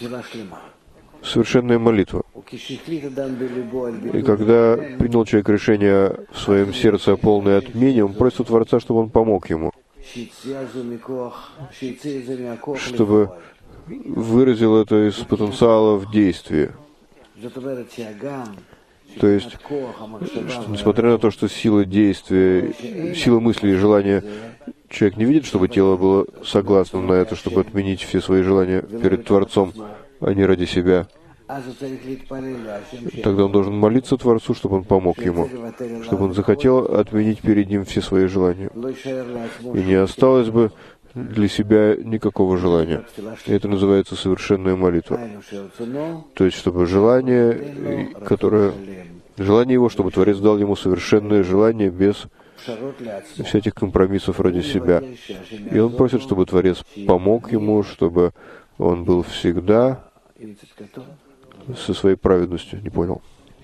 совершенная молитва. И когда принял человек решение в своем сердце о полной отмене, он просит у Творца, чтобы он помог ему, чтобы выразил это из потенциала в действии. То есть, что, несмотря на то, что сила действия, сила мысли и желания, человек не видит, чтобы тело было согласным на это, чтобы отменить все свои желания перед Творцом, а не ради себя. Тогда он должен молиться Творцу, чтобы он помог ему, чтобы он захотел отменить перед ним все свои желания. И не осталось бы для себя никакого желания. И это называется совершенная молитва. То есть, чтобы желание его, чтобы Творец дал ему совершенное желание без всяких компромиссов ради себя. И он просит, чтобы Творец помог ему, чтобы он был всегда со своей праведностью. Не понял.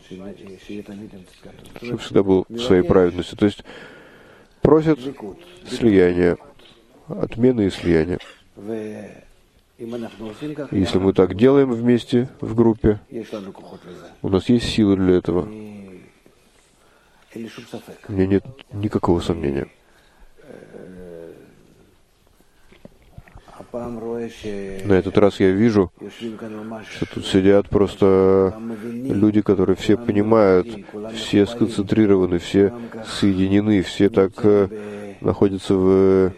Чтобы всегда был в своей праведности. То есть, просит слияния. Отмены и слияния. Если мы так делаем вместе, в группе, у нас есть силы для этого. У меня нет никакого сомнения. На этот раз я вижу, что тут сидят просто люди, которые все понимают, все сконцентрированы, все соединены, все так находятся в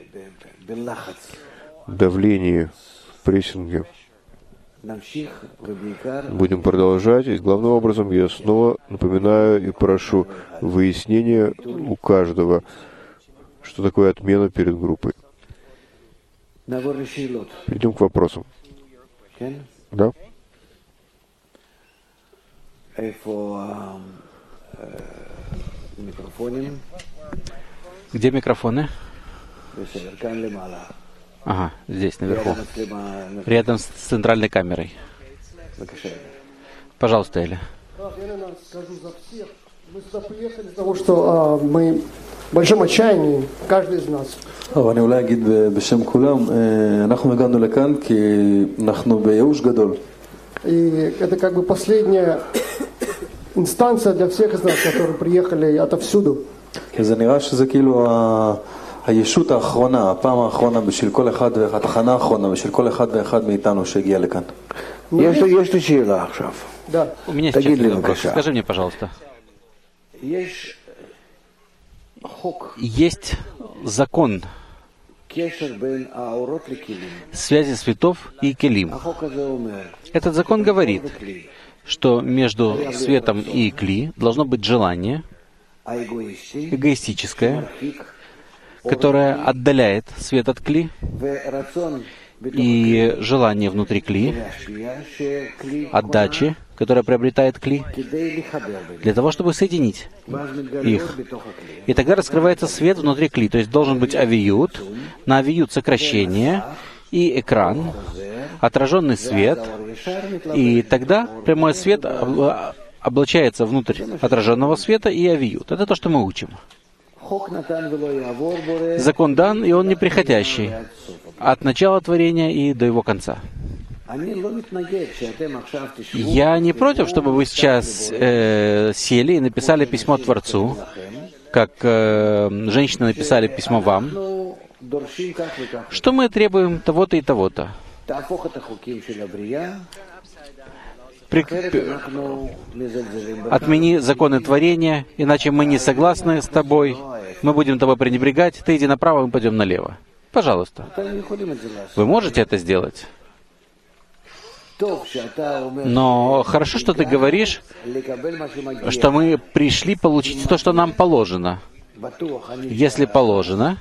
давлении, в прессинге. Будем продолжать. И главным образом я снова напоминаю и прошу выяснения у каждого, что такое отмена перед группой. Перейдем к вопросам. Да? Где микрофоны? Ага, здесь, наверху. Рядом с центральной камерой. Пожалуйста, Эля. Я скажу за всех. Мы сюда приехали из-за того, что мы в большом отчаянии, каждый из нас. אני אולי אגיד בשם כולם, אנחנו הגענו לכאן כי אנחנו בייאוש גדול. И это как бы последняя инстанция для всех из нас, которые приехали отовсюду. כי זה נראה שזה כאילו הישות האחרונה, הפעם האחרונה בשביל כל אחד ואחד, התחנה האחרונה בשביל כל אחד ואחד מאיתנו שהגיע לכאן. יש לי שאלה עכשיו. Да. У меня сейчас вопрос. Скажи мне, пожалуйста. Есть закон связи светов и келим. Этот закон говорит, что между светом и кли должно быть желание эгоистическое, которое отдаляет свет от кли, и желание внутри кли, отдачи, которая приобретает кли, для того, чтобы соединить их. И тогда раскрывается свет внутри кли, то есть должен быть авиют, на авиют сокращение и экран, отраженный свет, и тогда прямой свет облачается внутрь отраженного света и авиют. Это то, что мы учим. Закон дан, и он неприходящий, от начала творения и до его конца. Я не против, чтобы вы сейчас сели и написали письмо Творцу, как женщины написали письмо вам, что мы требуем того-то и того-то. Отмени законы творения, иначе мы не согласны с тобой, мы будем тобой пренебрегать, ты иди направо, мы пойдем налево. Пожалуйста. Вы можете это сделать? Но хорошо, что ты говоришь, что мы пришли получить то, что нам положено. Если положено,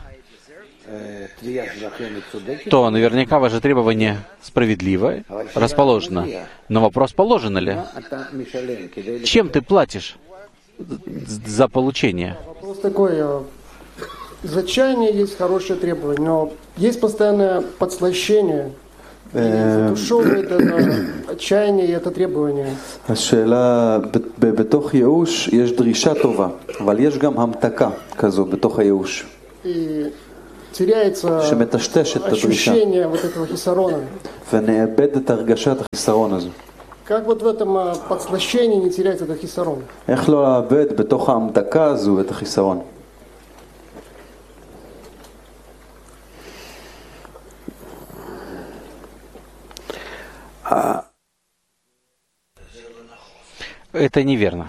то наверняка ваше требование справедливо, расположено. Но вопрос, положено ли? Чем ты платишь за получение? Вопрос такой, из отчаяния есть хорошее требование, но есть постоянное подслащение. Задушевное это отчаяние и это требование. השאלה, בתוך ייאוש יש דרישה טובה, אבל יש גם המתקה כזו בתוך הייאוש. И теряется ощущение вот этого хисарона. Как вот в этом подслащении не терять этот хисарон? Это неверно.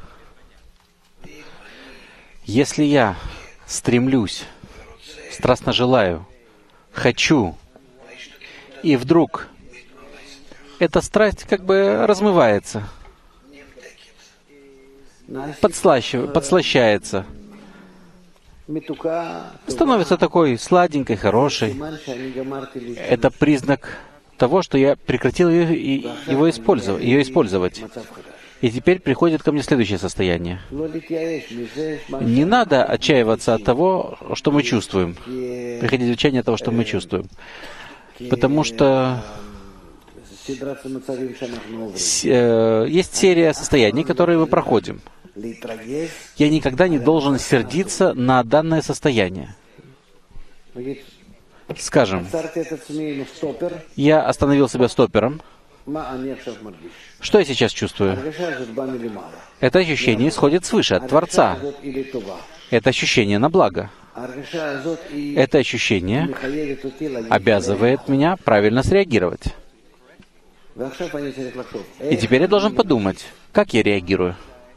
Если я стремлюсь, страстно желаю, хочу, и вдруг эта страсть как бы размывается, подслащается, становится такой сладенькой, хорошей. Это признак того, что я прекратил ее использовать. И теперь приходит ко мне следующее состояние. Не надо отчаиваться от того, что мы чувствуем. Приходить в отчаяние от того, что мы чувствуем. Потому что есть серия состояний, которые мы проходим. Я никогда не должен сердиться на данное состояние. Скажем, я остановил себя стопером. Что я сейчас чувствую? Это ощущение исходит свыше, от Творца. Это ощущение на благо. Это ощущение обязывает меня правильно среагировать. И теперь я должен подумать, как я реагирую.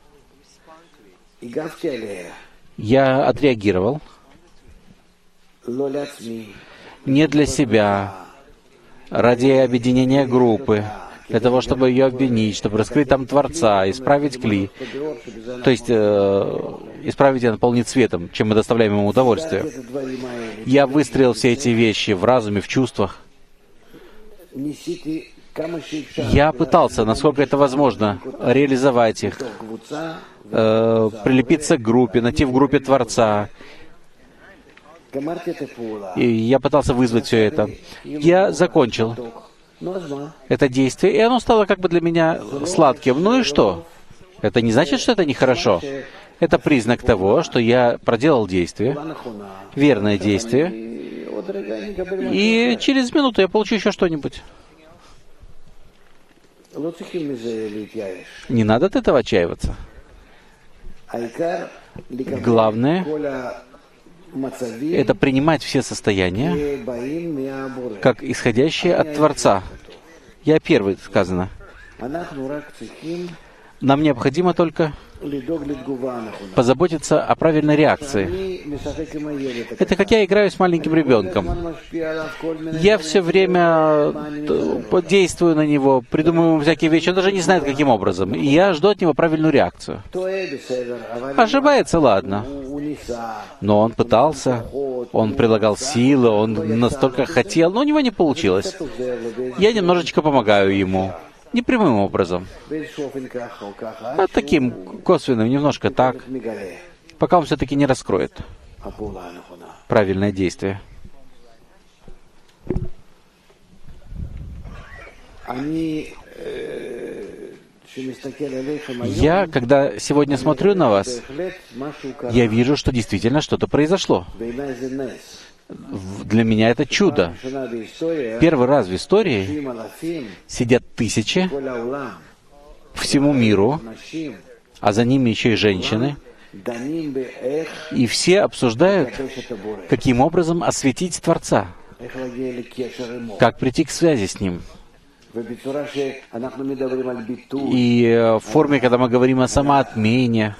Я отреагировал не для себя, ради объединения группы, для того, чтобы ее обвинить, чтобы раскрыть там Творца, исправить кли, то есть исправить и наполнить светом, чем мы доставляем ему удовольствие. Я выстроил все эти вещи в разуме, в чувствах. Я пытался, насколько это возможно, реализовать их, прилепиться к группе, найти в группе Творца. И я пытался вызвать все это. Я закончил это действие, и оно стало как бы для меня сладким. Ну и что? Это не значит, что это нехорошо. Это признак того, что я проделал действие, верное действие, и через минуту я получу еще что-нибудь. Не надо от этого отчаиваться. Главное — это принимать все состояния как исходящие от Творца. Я первый, сказано. Нам необходимо только позаботиться о правильной реакции. Это как я играю с маленьким ребенком. Я все время действую на него, придумываю ему всякие вещи, он даже не знает, каким образом. И я жду от него правильную реакцию. Ошибается, ладно. Но он пытался, он прилагал силы, он настолько хотел, но у него не получилось. Я немножечко помогаю ему. Не прямым образом, а таким косвенным, немножко так, пока он все-таки не раскроет правильное действие. Я, когда сегодня смотрю на вас, я вижу, что действительно что-то произошло. Для меня это чудо. Первый раз в истории сидят тысячи всему миру, а за ними еще и женщины, и все обсуждают, каким образом осветить Творца, как прийти к связи с Ним. И в форме, когда мы говорим о самоотмене,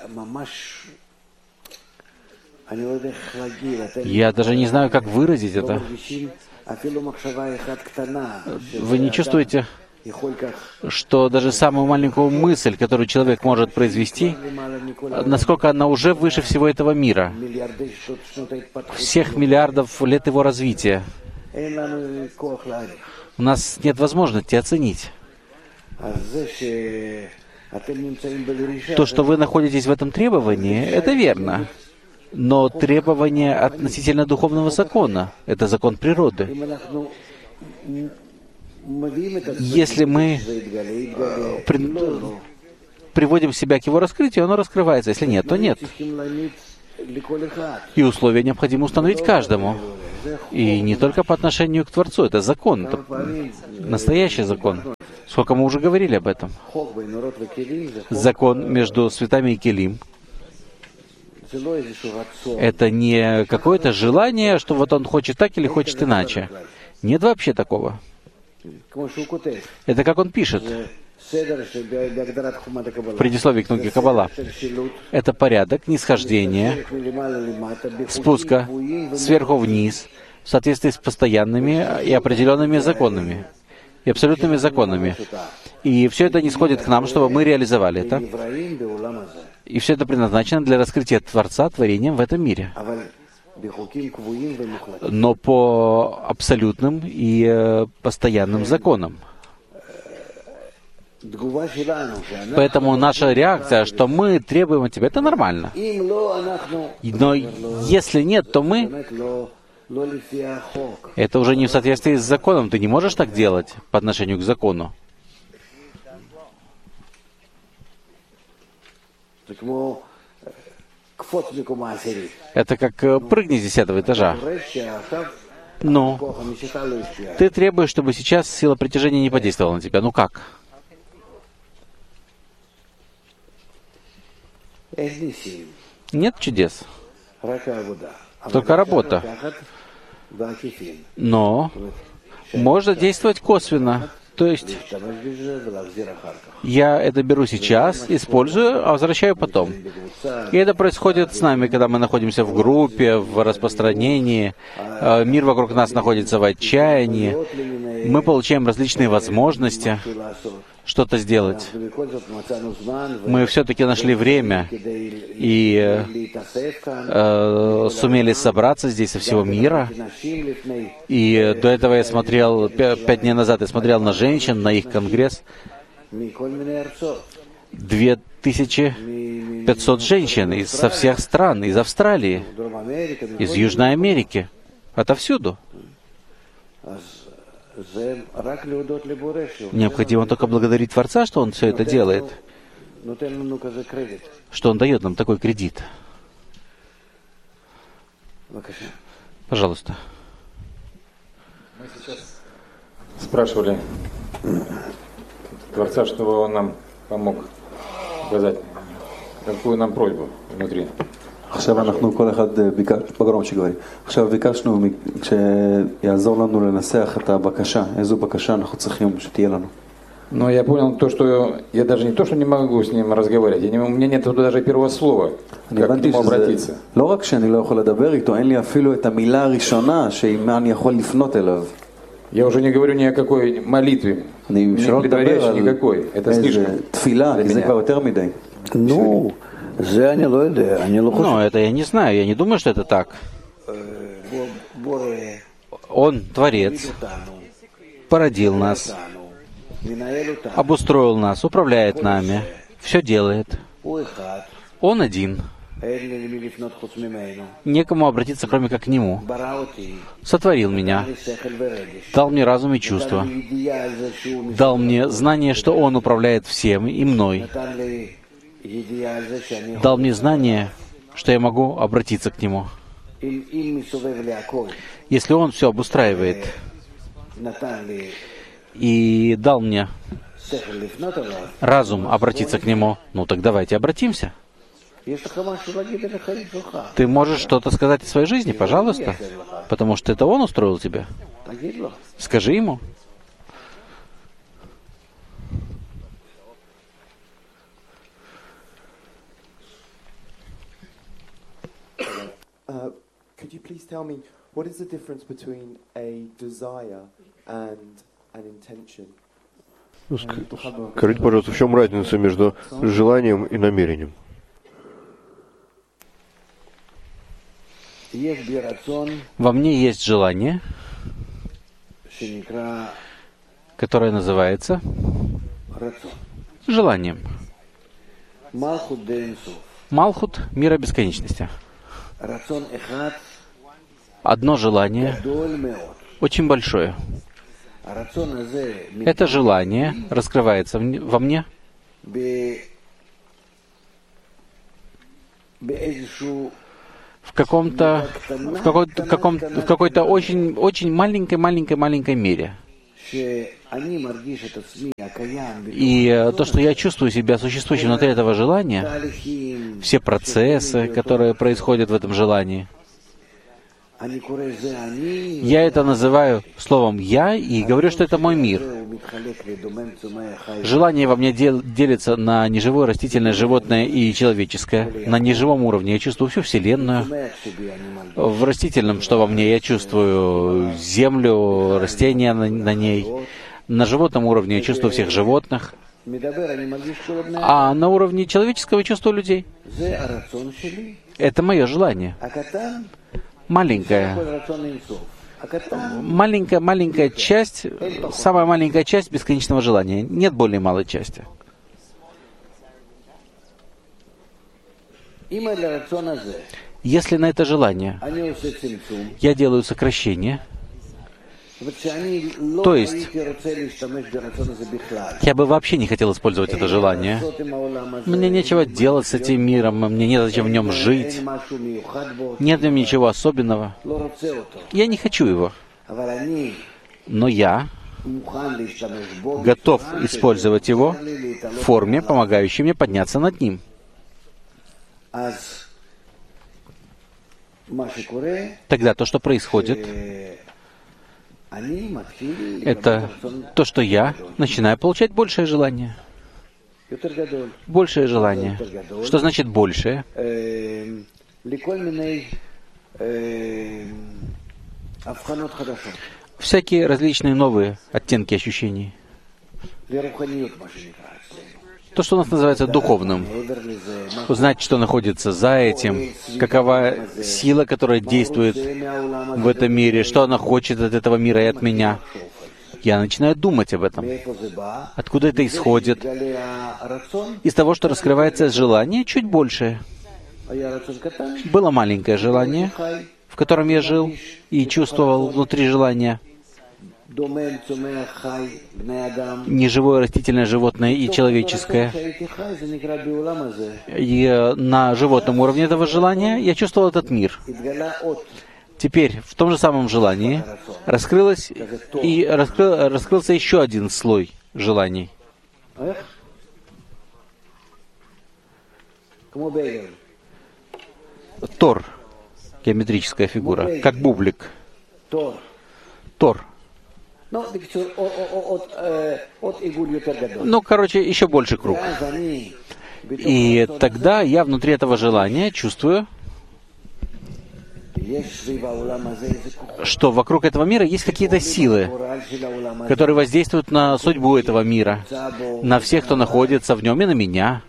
я даже не знаю, как выразить это. Вы не чувствуете, что даже самую маленькую мысль, которую человек может произвести, насколько она уже выше всего этого мира, всех миллиардов лет его развития? У нас нет возможности оценить. То, что вы находитесь в этом требовании, это верно. Но требование относительно духовного закона — это закон природы. Если мы приводим себя к его раскрытию, оно раскрывается. Если нет, то нет. И условия необходимо установить каждому. И не только по отношению к Творцу. Это закон. Это настоящий закон. Сколько мы уже говорили об этом. Закон между светами и келим. Это не какое-то желание, что вот он хочет так или хочет иначе. Нет вообще такого. Это как он пишет в предисловии к книге Каббала. Это порядок нисхождения, спуска сверху вниз, в соответствии с постоянными и определенными законами, и абсолютными законами. И все это нисходит к нам, чтобы мы реализовали это. И все это предназначено для раскрытия Творца творением в этом мире. Но по абсолютным и постоянным законам. Поэтому наша реакция, что мы требуем от тебя, это нормально. Но если нет, то мы... Это уже не в соответствии с законом. Ты не можешь так делать по отношению к закону. Это как прыгни с 10-го этажа. Ну, ты требуешь, чтобы сейчас сила притяжения не подействовала на тебя. Ну как? Нет чудес. Только работа. Но можно действовать косвенно. То есть я это беру сейчас, использую, а возвращаю потом. И это происходит с нами, когда мы находимся в группе, в распространении. Мир вокруг нас находится в отчаянии. Мы получаем различные возможности что-то сделать. Мы все-таки нашли время и сумели собраться здесь со всего мира. И до этого я смотрел, 5 дней назад я смотрел на женщин, на их конгресс. 2500 женщин со всех стран, из Австралии, из Южной Америки, отовсюду. Необходимо только благодарить Творца, что Он все это делает, что Он дает нам такой кредит. Пожалуйста. Мы сейчас спрашивали Творца, чтобы Он нам помог сказать, какую нам просьбу внутри. עכשיו אנחנו כל אחד בגרום שגברי. עכשיו ביקשנו שיעזור לנו לנסח את הבקשה, איזו בקשה אנחנו צריכים שתהיה לנו. Но я понял то, что я даже не то, что не могу с ним разговаривать, у меня нет даже первого слова, как к нему обратиться. לא רק שאני לא יכול לדבר איתו, אין לי אפילו את המילה הראשונה שעימה אני יכול לפנות אליו. Я уже не говорю ни о какой молитве, не предваряющей никакой. Это слишком. תפילה, כי זה כבר יותר מדי. נו, זה אני לא יודע, אני לא חושב. Ну, это я не знаю, я не думаю, что это так. Он Творец, породил нас, обустроил нас, управляет нами, все делает. Он один. Некому обратиться, кроме как к Нему. Сотворил меня, дал мне разум и чувства, дал мне знание, что Он управляет всем и мной, дал мне знание, что я могу обратиться к Нему. Если Он все обустраивает и дал мне разум обратиться к Нему, ну так давайте обратимся. Ты можешь что-то сказать о своей жизни, пожалуйста, потому что это Он устроил тебя. Скажи Ему. Could you please tell me what is the difference between a desire and an intention? Скажите, пожалуйста, в чем разница между желанием и намерением? Во мне есть желание, которое называется желанием. Малхут — мира бесконечности. Одно желание, очень большое. Это желание раскрывается во мне в какой-то очень маленькой мере. И то, что я чувствую себя существующим внутри этого желания, все процессы, которые происходят в этом желании, я это называю словом «я» и говорю, что это мой мир. Желание во мне делится на неживое, растительное, животное и человеческое. На неживом уровне я чувствую всю Вселенную. В растительном, что во мне, я чувствую землю, растения на ней. На животном уровне я чувствую всех животных. А на уровне человеческого я чувствую людей. Это мое желание. Маленькая часть, самая маленькая часть бесконечного желания. Нет более малой части. Если на это желание я делаю сокращение, то есть я бы вообще не хотел использовать это желание. Мне нечего делать с этим миром, мне незачем в нем жить. Нет в нем ничего особенного. Я не хочу его. Но я готов использовать его в форме, помогающей мне подняться над ним. Тогда то, что происходит, это то, что я начинаю получать большее желание. Большее желание. Что значит большее? Всякие различные новые оттенки ощущений. То, что у нас называется духовным. Узнать, что находится за этим, какова сила, которая действует в этом мире, что она хочет от этого мира и от меня. Я начинаю думать об этом. Откуда это исходит? Из того, что раскрывается желание чуть большее. Было маленькое желание, в котором я жил и чувствовал внутри желания. Неживое, растительное, животное и человеческое. И на животном уровне этого желания я чувствовал этот мир. Теперь в том же самом желании раскрылся еще один слой желаний. Тор. Геометрическая фигура. Как бублик. Тор. Еще больше круг. И тогда я внутри этого желания чувствую, что вокруг этого мира есть какие-то силы, которые воздействуют на судьбу этого мира, на всех, кто находится в нем, и на меня,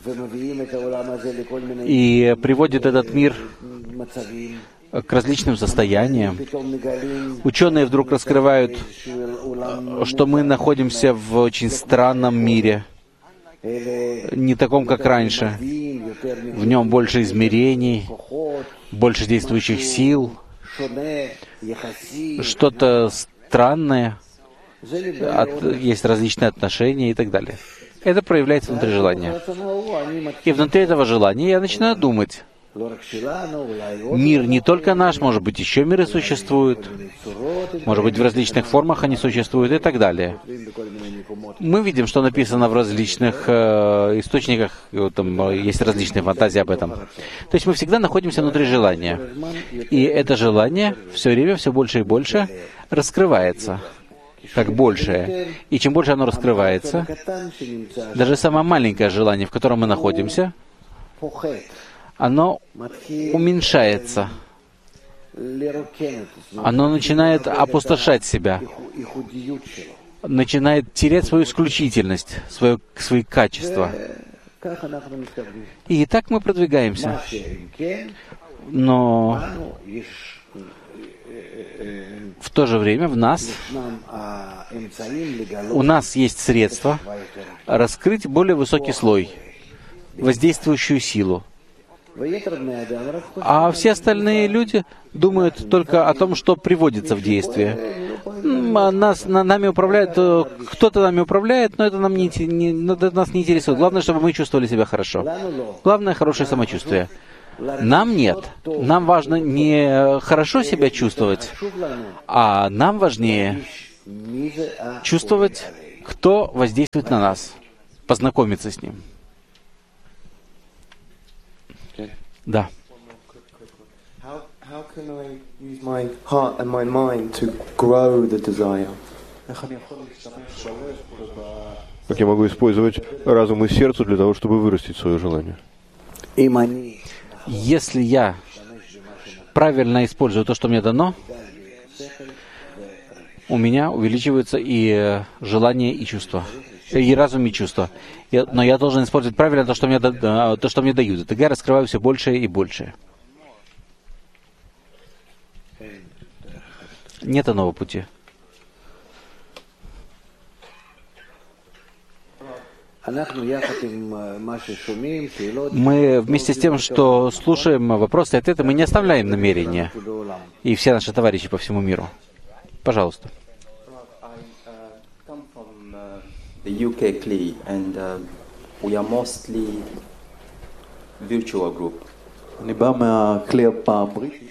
и приводит этот мир к различным состояниям. Ученые вдруг раскрывают, что мы находимся в очень странном мире, не таком, как раньше. В нем больше измерений, больше действующих сил, что-то странное, есть различные отношения и так далее. Это проявляется внутри желания. И внутри этого желания я начинаю думать. Мир не только наш, может быть, еще миры существуют, может быть, в различных формах они существуют и так далее. Мы видим, что написано в различных источниках, там есть различные фантазии об этом. То есть мы всегда находимся внутри желания. И это желание все время все больше и больше раскрывается, как большее. И чем больше оно раскрывается, даже самое маленькое желание, в котором мы находимся, оно уменьшается. Оно начинает опустошать себя, начинает терять свою исключительность, свои качества. И так мы продвигаемся. Но в то же время у нас есть средства раскрыть более высокий слой, воздействующую силу. А все остальные люди думают только о том, что приводится в действие. Нами управляет, кто-то нами управляет, но это нас не интересует. Главное, чтобы мы чувствовали себя хорошо. Главное — хорошее самочувствие. Нам нет. Нам важно не хорошо себя чувствовать, а нам важнее чувствовать, кто воздействует на нас, познакомиться с ним. Да. How can I use my heart and my mind to grow the desire? Как я могу использовать разум и сердце для того, чтобы вырастить свое желание? Если я правильно использую то, что мне дано, у меня увеличиваются и желания, и чувства, и разум, и чувства. Но я должен использовать правильно то, что мне дают. И тогда я раскрываю все больше и больше. Нет иного пути. Мы вместе с тем, что слушаем вопросы и ответы, мы не оставляем намерения. И все наши товарищи по всему миру. Пожалуйста. The UK CLI, and we are mostly virtual group. אני בא מהכלי הבריטי.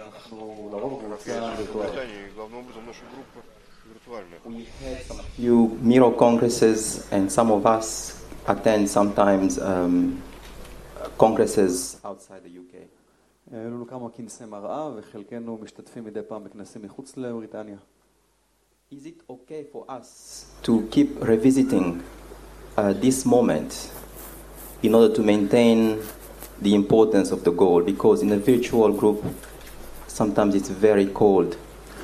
We had some few mirror congresses, and some of us attend sometimes congresses outside the UK. היו לנו כמה כנסי מראה, וחלקנו משתתפים מדי פעם בכנסים מחוץ לבריטניה. Is it okay for us to keep revisiting this moment in order to maintain the importance of the goal? Because in a virtual group, sometimes it's very cold.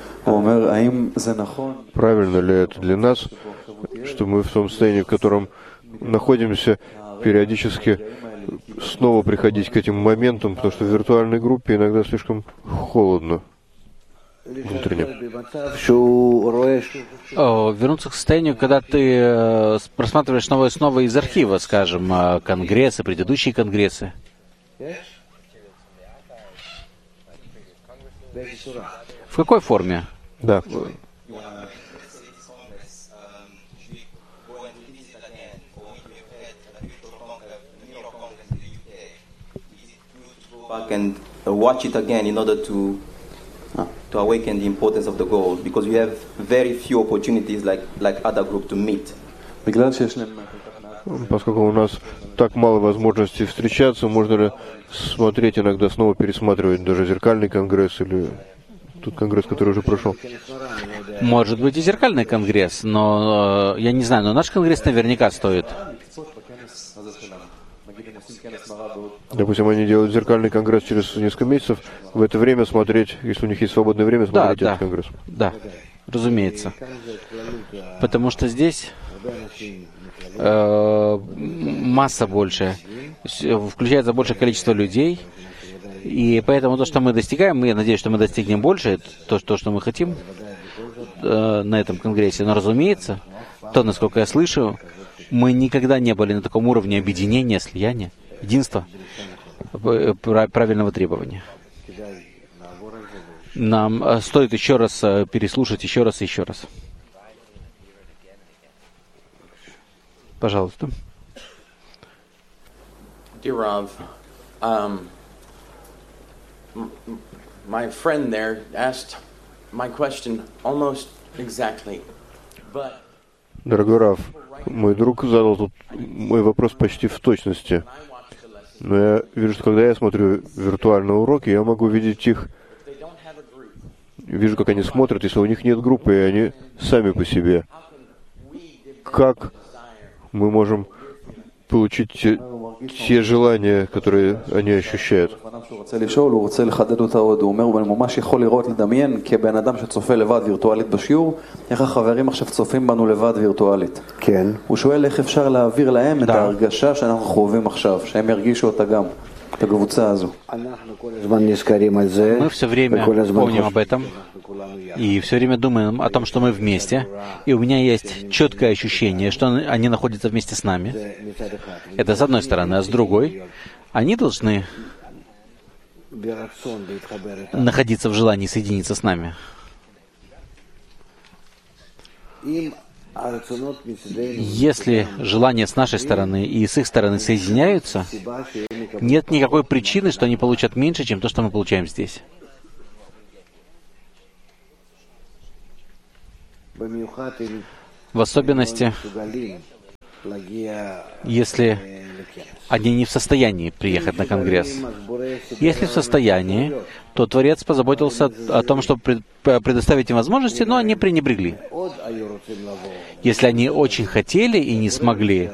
Правильно ли это для нас, что мы в том состоянии, в котором находимся, периодически снова приходить к этим моментам, потому что в виртуальной группе иногда слишком холодно внутренне. Вернуться к состоянию, когда ты просматриваешь снова и снова из архива, скажем, конгрессы, предыдущие конгрессы. В какой форме? Да. And watch it again in order to awaken the importance of the goal, because we have very few opportunities like other group to meet. Поскольку у нас так мало возможностей встречаться, можно ли смотреть иногда, снова пересматривать даже зеркальный конгресс или тот конгресс, который уже прошел? Может быть и зеркальный конгресс, но я не знаю, но наш конгресс наверняка стоит. Допустим, они делают зеркальный конгресс через несколько месяцев, в это время смотреть, если у них есть свободное время, смотреть этот конгресс. Да, разумеется. Потому что здесь масса больше, включается большее количество людей, и поэтому то, что мы достигаем, я надеюсь, что мы достигнем больше, то, что мы хотим на этом конгрессе. Но, разумеется, то, насколько я слышу, мы никогда не были на таком уровне объединения, слияния, единства, правильного требования. Нам стоит еще раз переслушать, еще раз и еще раз. Пожалуйста. Dear Rav, my friend there asked my question almost exactly, but... Дорогой Рав, мой друг задал тут мой вопрос почти в точности. Но я вижу, что когда я смотрю виртуальные уроки, я могу видеть их, вижу, как они смотрят, если у них нет группы, и они сами по себе. Как мы можем получить те желания, которые они ощущают? הוא רוצה לחדד אותה עוד, הוא אומר, הוא ממש יכול לראות, לדמיין, כבן אדם שצופה לבד וירטואלית בשיעור, איך החברים עכשיו צופים בנו לבד וירטואלית. כן. הוא שואל איך אפשר להעביר להם את ההרגשה שאנחנו חווים עכשיו, שהם ירגישו אותה גם, את הקבוצה הזו. Мы все время помним об этом и все время думаем о том, что мы вместе, и у меня есть четкое ощущение, что они находятся вместе с нами. Это с одной стороны, а с другой, они должны находиться в желании соединиться с нами. Если желания с нашей стороны и с их стороны соединяются, нет никакой причины, что они получат меньше, чем то, что мы получаем здесь. В особенности, если они не в состоянии приехать на Конгресс. Если в состоянии, то Творец позаботился о том, чтобы предоставить им возможности, но они пренебрегли. Если они очень хотели и не смогли,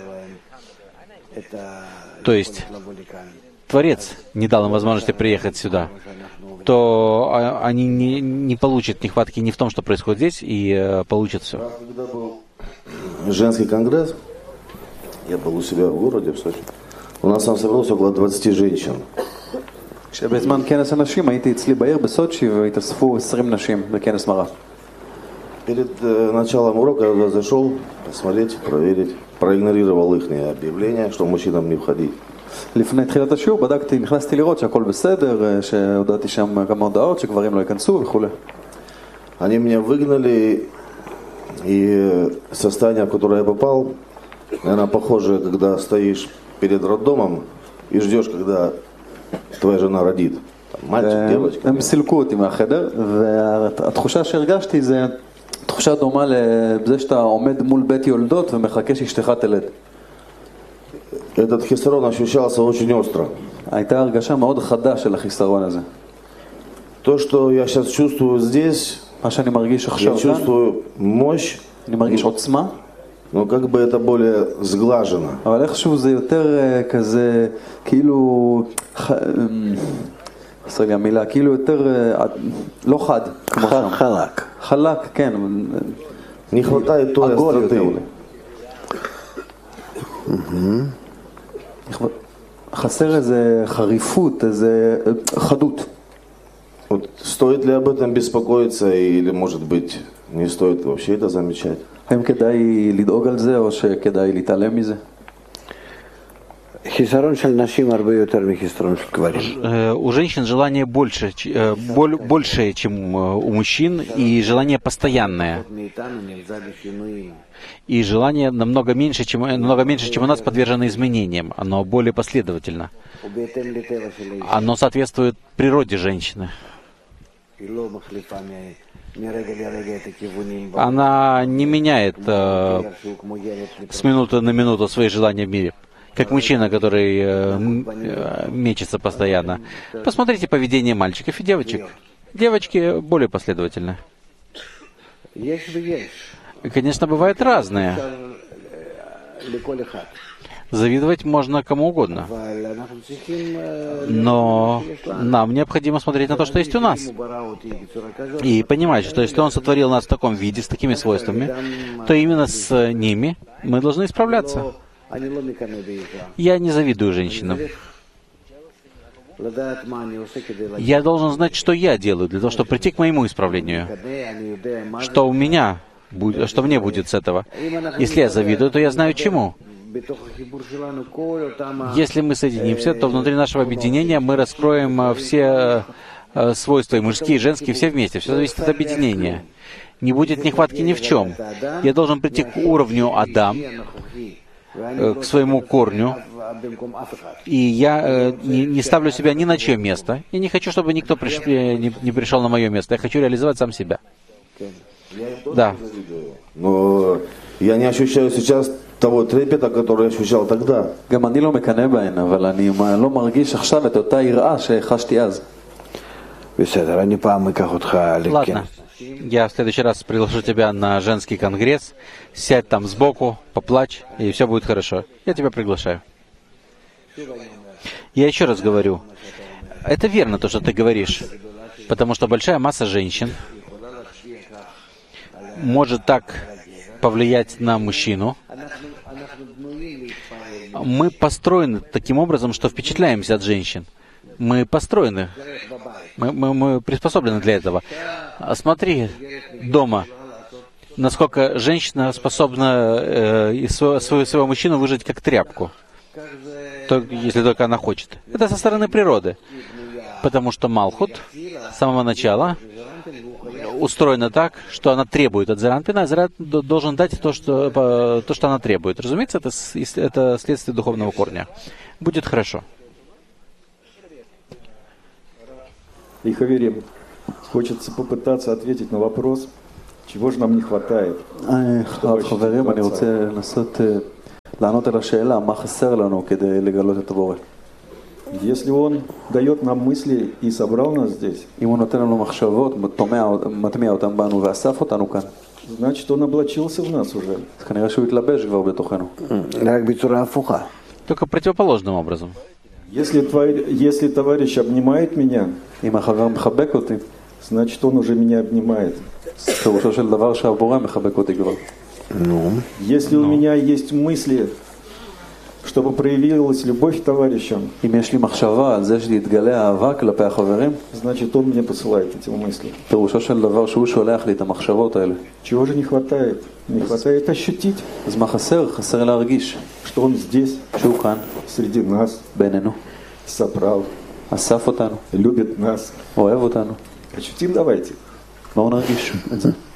то есть Творец не дал им возможности приехать сюда, то они не получат нехватки ни в том, что происходит здесь, и получат все. Когда был женский конгресс, я был у себя в городе, в Сочи. У нас там собралось около 20 женщин. כשבזמן כנס הנשים הייתי אצלי בעיר בסוצ'י והתאספו 20 נשים בכנס מראה. Перед началом урока я зашел посмотреть, проверить, проигнорировал их объявление, что мужчинам не входить. לפני תחילת השיעור נכנסתי לראות שהכל בסדר, שהודעתי שם כמה הודעות שגברים לא ייכנסו וכו'. Они меня выгнали, и состояние, в которое я попал, наверное, похоже, когда стоишь перед роддомом и ждешь, когда твоя жена родит. Мальчик, девочка. הם סילקו אותי מהחדר, והתחושה שהרגשתי זה תחושה דומה לזה שאתה עומד מול בית יולדות ומחכה שאשתך תלד. Этот хисарон ощущался очень остро. הייתה הרגשה מאוד חדה של החיסרון הזה. То, что я сейчас чувствую здесь, מה שאני מרגיש עכשיו я чувствую мощь, אני מרגיש עוצמה, но как бы это более сглажено. אבל איכשהו זה יותר כזה, כאילו, חסר לי המילה, כאילו יותר לא חד, כמו שם. חלק. חלק, כן. Не хватает той остроты. חסר איזה חריפות, איזה חדות. Вот стоит ли об этом беспокоиться, или, может быть, не стоит вообще это замечать? האם כדאי לדאוג על זה, או שכדאי להתעלם מזה? חיסרון של נשים הרבה יותר מחיסרון של גברים. У женщин желание больше, чем у мужчин, и желание постоянное. И желание намного меньше, чем у нас, подвержено изменениям. Оно более последовательно. Оно соответствует природе женщины. Она не меняет с минуты на минуту свои желания в мире, как мужчина, который мечется постоянно. Посмотрите поведение мальчиков и девочек. Девочки более последовательны. Конечно, бывает разное. Завидовать можно кому угодно. Но нам необходимо смотреть на то, что есть у нас. И понимать, что если Он сотворил нас в таком виде, с такими свойствами, то именно с ними мы должны исправляться. Я не завидую женщинам. Я должен знать, что я делаю для того, чтобы прийти к моему исправлению. Что мне будет с этого. Если я завидую, то я знаю чему. Если мы соединимся, то внутри нашего объединения мы раскроем все свойства, и мужские, и женские, все вместе. Все зависит от объединения. Не будет нехватки ни в чем. Я должен прийти к уровню Адам, к своему корню, и я не ставлю себя ни на чье место. Я не хочу, чтобы никто не пришел на мое место. Я хочу реализовать сам себя. Да. Но я не ощущаю сейчас того трепета, который я ощущал тогда. גם אני לא מקנא בהן, אבל אני לא מרגיש עכשיו את אותה יראה שחשתי אז. בסדר, אני פעם אקח אותך Ладно. Я в следующий раз приглашу тебя на женский конгресс. Сядь там сбоку, поплачь, и все будет хорошо. Я тебя приглашаю. Я еще раз говорю. Это верно, то, что ты говоришь. Потому что большая масса женщин может так повлиять на мужчину. Мы построены таким образом, что впечатляемся от женщин. Мы построены. Мы приспособлены для этого. Смотри дома, насколько женщина способна своего мужчину выжать как тряпку. Если только она хочет. Это со стороны природы. Потому что Малхут с самого начала, устроена так, что она требует от Зеранпина, а Зеранпин должен дать то, что она требует. Разумеется, это следствие духовного корня. Будет хорошо. И Хаверим, хочется попытаться ответить на вопрос, чего же нам не хватает. חברים, אני רוצה לנסות לענות על השאלה, מה חסר לנו כדי לגלות את הבורא. Если он дает нам мысли и собрал нас здесь, אם הוא נותן לנו מחשבות, מטמיע אותם בנו ואסף אותנו כאן, значит, он облачился в нас уже. אז כנראה שהוא התלבש כבר בתוכנו. רק בצורה הפוכה. Только противоположным образом. Если товарищ обнимает меня, אם החבר מחבק אותי, значит, он уже меня обнимает. פירושו של דבר שהבורא מחבק אותי כבר. Если у меня есть мысли, чтобы проявилась любовь к товарищам, אם יש לי מחשבה על זה שיתגלה אהבה כלפי החברים, значит, он мне посылает эти мысли. פירושו של דבר שהוא שולח לי את המחשבות האלה. Чего же не хватает? Не хватает ощутить, אז מה חסר? חסר להרגיש. что он здесь, שהוא כאן, среди нас, בינינו, собрал, אסף אותנו, любит нас. אוהב אותנו. Ощутим давайте. בואו נרגיש את זה.